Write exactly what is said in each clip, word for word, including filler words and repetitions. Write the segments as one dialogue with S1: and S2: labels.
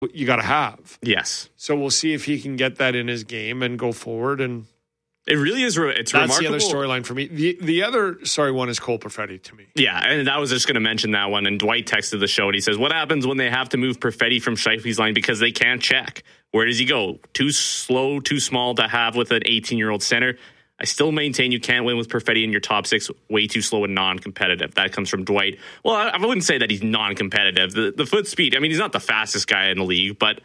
S1: you got to have.
S2: Yes.
S1: So we'll see if he can get that in his game and go forward. And
S2: it really is. Re- it's
S1: that's
S2: remarkable.
S1: the other storyline for me. The the other sorry one is Cole Perfetti to me.
S2: Yeah, and I was just going to mention that one. And Dwight texted the show and he says, "What happens when they have to move Perfetti from Scheifele's line because they can't check? Where does he go? Too slow, too small to have with an eighteen-year-old center." I still maintain you can't win with Perfetti in your top six. Way too slow and non-competitive. That comes from Dwight. Well, I, I wouldn't say that he's non-competitive. The, the foot speed, I mean, he's not the fastest guy in the league, but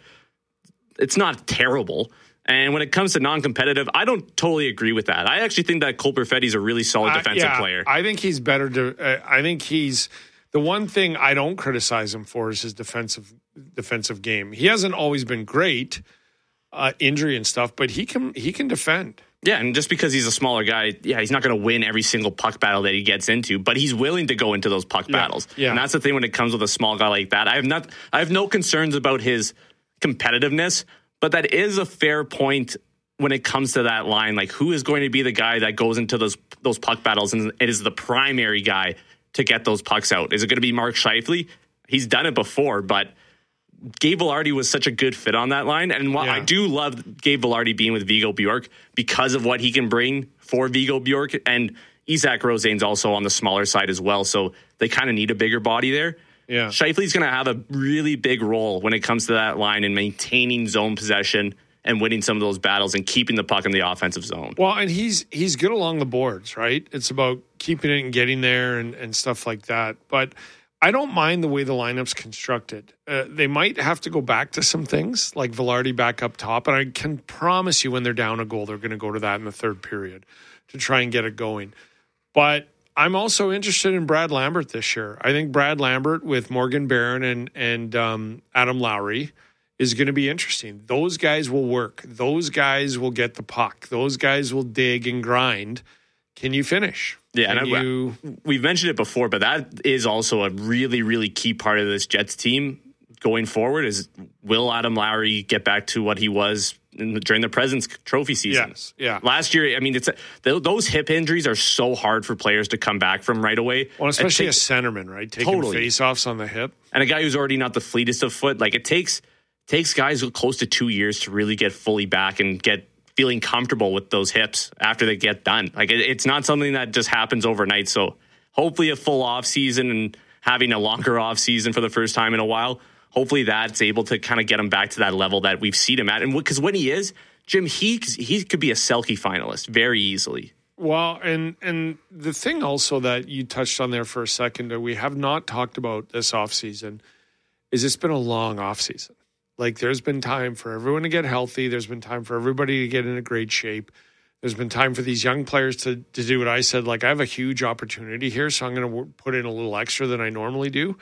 S2: it's not terrible. And when it comes to non-competitive, I don't totally agree with that. I actually think that Cole Perfetti is a really solid defensive
S1: uh, yeah,
S2: player.
S1: I think he's better to. Uh, I think he's the one thing I don't criticize him for is his defensive defensive game. He hasn't always been great, uh, injury and stuff, but he can he can defend.
S2: Yeah, and just because he's a smaller guy, yeah, he's not going to win every single puck battle that he gets into, but he's willing to go into those puck
S1: yeah,
S2: battles.
S1: Yeah.
S2: And that's the thing when it comes with a small guy like that. I have not, I have no concerns about his competitiveness, but that is a fair point when it comes to that line. Like, who is going to be the guy that goes into those those puck battles and it is the primary guy to get those pucks out? Is it going to be Mark Scheifele? He's done it before, but Gabe Vilardi was such a good fit on that line. And while
S1: yeah.
S2: I do love Gabe Vilardi being with Viggo Bjork because of what he can bring for Viggo Bjork, and Isaac Rosene's also on the smaller side as well. So they kind of need a bigger body there.
S1: Yeah.
S2: Scheifele's going to have a really big role when it comes to that line and maintaining zone possession and winning some of those battles and keeping the puck in the offensive zone.
S1: Well, and he's he's good along the boards, right? It's about keeping it and getting there and, and stuff like that. But I don't mind the way the lineup's constructed. Uh, they might have to go back to some things, like Vilardi back up top. And I can promise you when they're down a goal, they're going to go to that in the third period to try and get it going. But I'm also interested in Brad Lambert this year. I think Brad Lambert with Morgan Barron and, and um, Adam Lowry is going to be interesting. Those guys will work. Those guys will get the puck. Those guys will dig and grind. Can you finish?
S2: Yeah,
S1: Can
S2: and I,
S1: you,
S2: we've mentioned it before, but that is also a really, really key part of this Jets team going forward is will Adam Lowry get back to what he was in the, during the President's Trophy season?
S1: Yes, yeah.
S2: Last year, I mean, it's a, those hip injuries are so hard for players to come back from right away.
S1: Well, especially
S2: takes,
S1: a centerman, right? Taking
S2: totally.
S1: face-offs on the hip.
S2: And a guy who's already not the fleetest of foot. Like, it takes takes guys close to two years to really get fully back and get feeling comfortable with those hips after they get done. Like, it, it's not something that just happens overnight. So hopefully a full off season and having a longer off season for the first time in a while, hopefully that's able to kind of get him back to that level that we've seen him at. And because when he is, Jim, he he could be a Selke finalist very easily.
S1: Well, and and the thing also that you touched on there for a second that we have not talked about this offseason is it's been a long offseason. Like, there's been time for everyone to get healthy. There's been time for everybody to get in a great shape. There's been time for these young players to, to do what I said. Like, I have a huge opportunity here, so I'm going to put in a little extra than I normally do.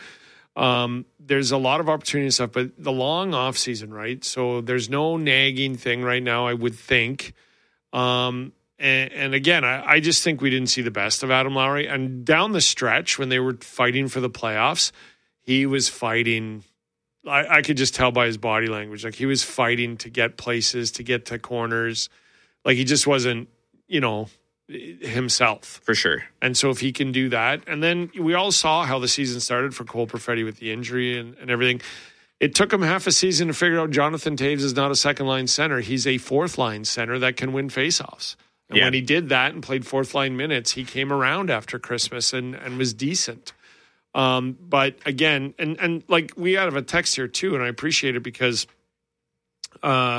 S1: Um, there's a lot of opportunity and stuff, but the long off season, right? So there's no nagging thing right now, I would think. Um, and, and again, I, I just think we didn't see the best of Adam Lowry. And down the stretch, when they were fighting for the playoffs, he was fighting. I, I could just tell by his body language. Like, he was fighting to get places, to get to corners. Like, he just wasn't, you know, himself.
S2: For sure.
S1: And so if he can do that, and then we all saw how the season started for Cole Perfetti with the injury and, and everything. It took him half a season to figure out Jonathan Toews is not a second-line center. He's a fourth-line center that can win faceoffs. And
S2: yeah.
S1: when he did that and played fourth-line minutes, he came around after Christmas and, and was decent. Um, but again, and, and like we have a text here too, and I appreciate it because uh,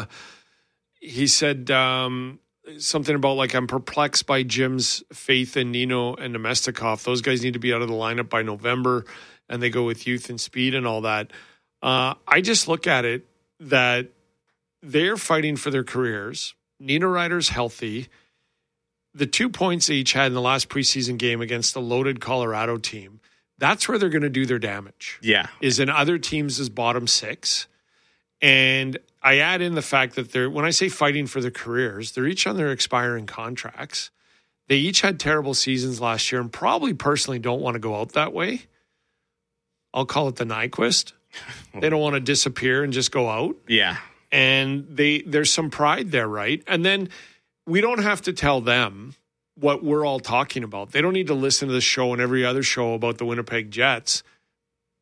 S1: he said um, something about like, I'm perplexed by Jim's faith in Nino and Nemestikov. Those guys need to be out of the lineup by November, and they go with youth and speed and all that. Uh, I just look at it that they're fighting for their careers. Nino Ryder's healthy. The two points they each had in the last preseason game against the loaded Colorado team, that's where they're going to do their damage.
S2: Yeah.
S1: Is in other teams' bottom six. And I add in the fact that they're, when I say fighting for their careers, they're each on their expiring contracts. They each had terrible seasons last year and probably personally don't want to go out that way. I'll call it the Nyquist. They don't want to disappear and just go out.
S2: Yeah.
S1: And they there's some pride there, right? And then we don't have to tell them what we're all talking about. They don't need to listen to the show and every other show about the Winnipeg Jets.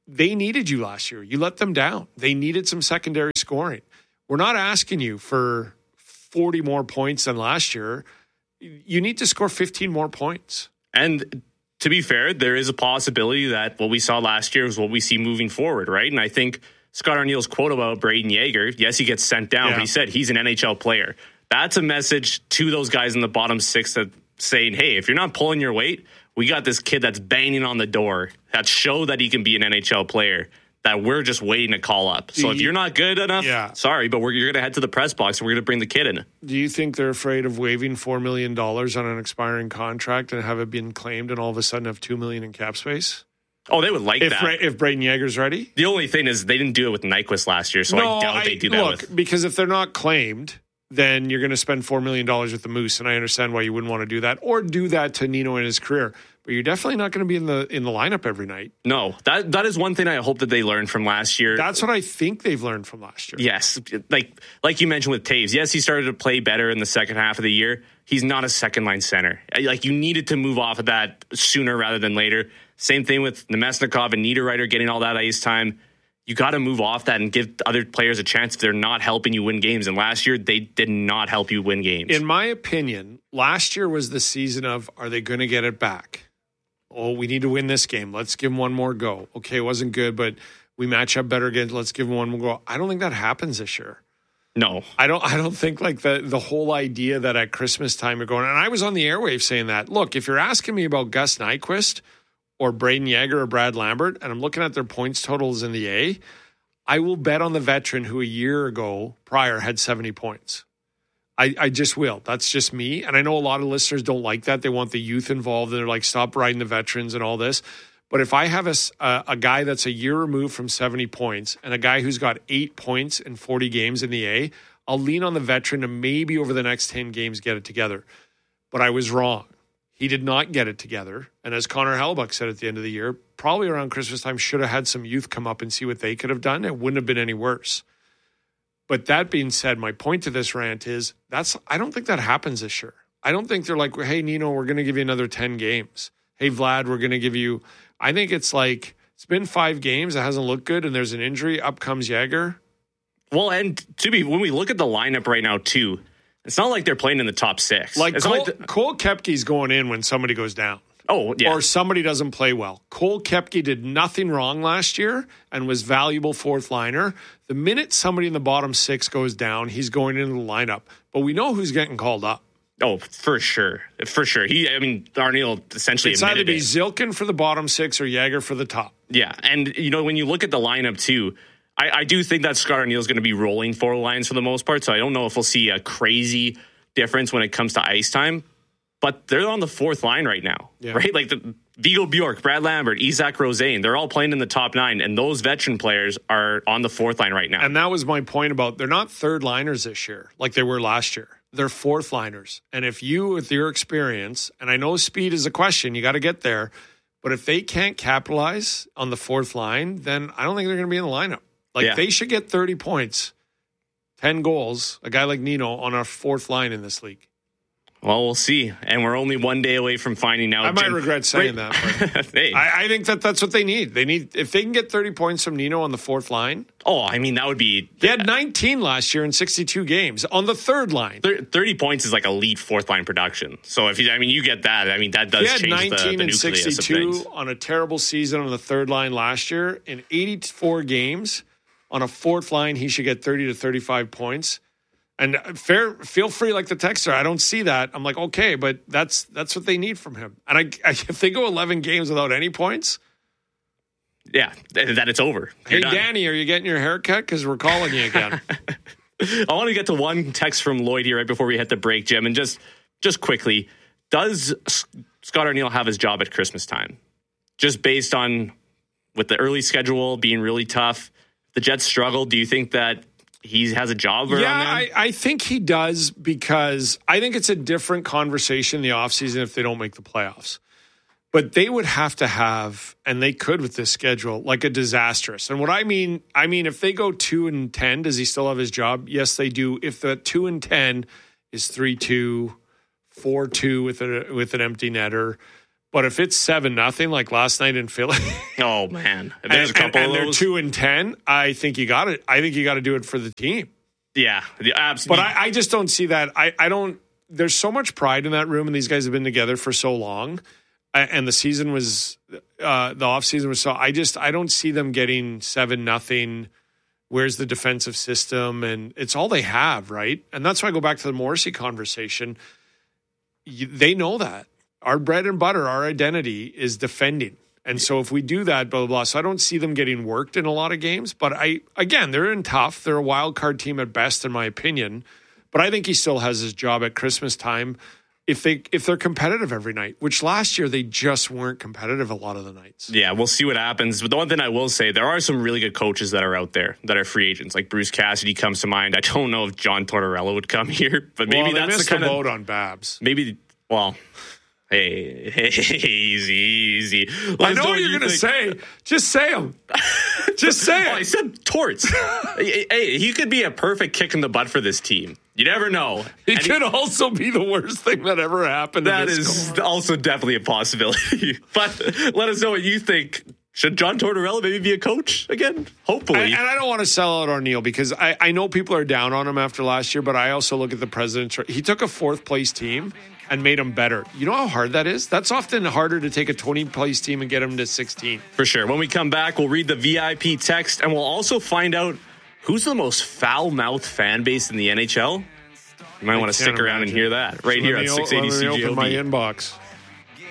S1: they needed you last year. You let them down. They needed some secondary scoring. We're not asking you for forty more points than last year. You need to score fifteen more points.
S2: And to be fair, there is a possibility that what we saw last year is what we see moving forward, right? And I think Scott Arniel's quote about Braden Yeager, yes, he gets sent down, yeah. but he said he's an N H L player. That's a message to those guys in the bottom six that saying, hey, if you're not pulling your weight, we got this kid that's banging on the door that show that he can be an N H L player that we're just waiting to call up. So if you're not good enough, yeah. sorry, but we're, you're going to head to the press box and we're going to bring the kid in.
S1: Do you think they're afraid of waiving four million dollars on an expiring contract and have it been claimed and all of a sudden have two million dollars in cap space?
S2: Oh, they would like
S1: if,
S2: that.
S1: If Braden Yeager's ready?
S2: The only thing is they didn't do it with Nyquist last year, so no, I doubt I, they do that
S1: look,
S2: with...
S1: because if they're not claimed, then you're going to spend four million dollars with the Moose, and I understand why you wouldn't want to do that or do that to Nino in his career. But you're definitely not going to be in the in the lineup every night.
S2: No, that that is one thing I hope that they learned from last year.
S1: That's what I think they've learned from last year.
S2: Yes, like like you mentioned with Taves. Yes, he started to play better in the second half of the year. He's not a second line center. Like you needed to move off of that sooner rather than later. Same thing with Nemesnikov and Niederreiter getting all that ice time. You got to move off that and give other players a chance if they're not helping you win games. And last year, they did not help you win games.
S1: In my opinion, last year was the season of, are they going to get it back? Oh, we need to win this game. Let's give them one more go. Okay, it wasn't good, but we match up better again. Let's give them one more go. I don't think that happens this year.
S2: No.
S1: I don't I don't think like the, the whole idea that at Christmas time you're going, and I was on the airwaves saying that, look, if you're asking me about Gus Nyquist or Braden Yeager or Brad Lambert, and I'm looking at their points totals in the A, I will bet on the veteran who a year ago prior had seventy points. I, I just will. That's just me. And I know a lot of listeners don't like that. They want the youth involved. And they're like, stop riding the veterans and all this. But if I have a, a, a guy that's a year removed from seventy points and a guy who's got eight points in forty games in the A, I'll lean on the veteran to maybe over the next ten games get it together. But I was wrong. He did not get it together. And as Connor Hellebuyck said at the end of the year, probably around Christmas time, should have had some youth come up and see what they could have done. It wouldn't have been any worse. But that being said, my point to this rant is that's I don't think that happens this year. I don't think they're like, hey, Nino, we're going to give you another ten games. Hey, Vlad, we're going to give you. I think it's like it's been five games. It hasn't looked good, and there's an injury. Up comes Yeager.
S2: Well, and to be when we look at the lineup right now, too, it's not like they're playing in the top six.
S1: Like
S2: it's
S1: Cole,
S2: like the,
S1: Cole Koepke's going in when somebody goes down.
S2: Oh, yeah.
S1: Or somebody doesn't play well. Cole Koepke did nothing wrong last year and was valuable fourth liner. The minute somebody in the bottom six goes down, he's going into the lineup. But we know who's getting called up.
S2: Oh, for sure. For sure. He, I mean, Arniel essentially
S1: it's
S2: admitted
S1: either be
S2: it.
S1: Zilkin for the bottom six or Yeager for the top.
S2: Yeah. And, you know, when you look at the lineup, too, I, I do think that Scott Arniel is going to be rolling four lines for the most part. So I don't know if we'll see a crazy difference when it comes to ice time. But they're on the fourth line right now, yeah. right? Like the Viggo Bjork, Brad Lambert, Isaac Rosén, they're all playing in the top nine, and those veteran players are on the fourth line right now.
S1: And that was my point about they're not third liners this year like they were last year. They're fourth liners. And if you, with your experience, and I know speed is a question, you got to get there, but if they can't capitalize on the fourth line, then I don't think they're going to be in the lineup. Like yeah. they should get thirty points, ten goals, a guy like Nino on our fourth line in this league.
S2: Well, we'll see. And we're only one day away from finding out.
S1: I might regret saying right. that. But hey. I, I think that that's what they need. They need if they can get thirty points from Nino on the fourth line.
S2: Oh, I mean, that would be...
S1: He had nineteen last year in sixty-two games on the third line.
S2: thirty points is like elite fourth line production. So, if you, I mean, you get that. I mean, that does change the, the nucleus
S1: and sixty-two on a terrible season on the third line last year. In eighty-four games on a fourth line, he should get thirty to thirty-five points. And fair, feel free, like the texter. I don't see that. I'm like, okay, but that's that's what they need from him. And I, I, if they go eleven games without any points,
S2: yeah, then it's over.
S1: You're hey, done. Danny, are you getting your hair cut? Because we're calling you again.
S2: I want to get to one text from Lloyd here right before we hit the break, Jim, and just just quickly, does Scott Arniel have his job at Christmas time? Just based on with the early schedule being really tough, the Jets struggle. Do you think that he has a job around
S1: yeah,
S2: there?
S1: I, I think he does because I think it's a different conversation in the offseason if they don't make the playoffs. But they would have to have, and they could with this schedule, like a disastrous. And what I mean, I mean, if they go two and ten, does he still have his job? Yes, they do. If the two and ten is three two, four two with a with an empty netter, But if it's seven nothing like last night in Philly,
S2: oh man, there's
S1: and,
S2: a couple
S1: and,
S2: of
S1: and
S2: those.
S1: they're two and ten. I think you got it. I think you got to do it for the team.
S2: Yeah, absolutely.
S1: But I, I just don't see that. I, I don't. There's so much pride in that room, and these guys have been together for so long, and the season was, uh, the off season was so. I just I don't see them getting seven nothing. Where's the defensive system? And it's all they have, right? And that's why I go back to the Morrissey conversation. You, they know that. Our bread and butter, our identity is defending. And so if we do that, blah, blah, blah. So I don't see them getting worked in a lot of games. But I, again, they're in tough. They're a wild card team at best, in my opinion. But I think he still has his job at Christmas time if, they, if they're competitive every night, which last year they just weren't competitive a lot of the nights.
S2: Yeah, we'll see what happens. But the one thing I will say, there are some really good coaches that are out there that are free agents. Like Bruce Cassidy comes to mind. I don't know if John Tortorella would come here, but maybe
S1: well, they
S2: that's
S1: missed
S2: the kind
S1: the
S2: of
S1: boat on Babs.
S2: Maybe, well... Hey, hey, easy, easy. Let
S1: I know what you're you going to say. Just say them. Just say it.
S2: Oh, I said Torts. hey, hey, he could be a perfect kick in the butt for this team. You never know.
S1: He and could he, also be the worst thing that ever happened.
S2: That is score. Also definitely a possibility. But let us know what you think. Should John Tortorella maybe be a coach again? Hopefully.
S1: And, and I don't want to sell out O'Neill because I, I know people are down on him after last year, but I also look at the president. He took a fourth place team and made them better. You know how hard that is? That's often harder to take a twentieth place team and get them to sixteen.
S2: For sure. When we come back, we'll read the V I P text and we'll also find out who's the most foul-mouthed fan base in the N H L. You might I want to stick around imagine. and hear that right so here on six eighty C J O B.
S1: Open my inbox.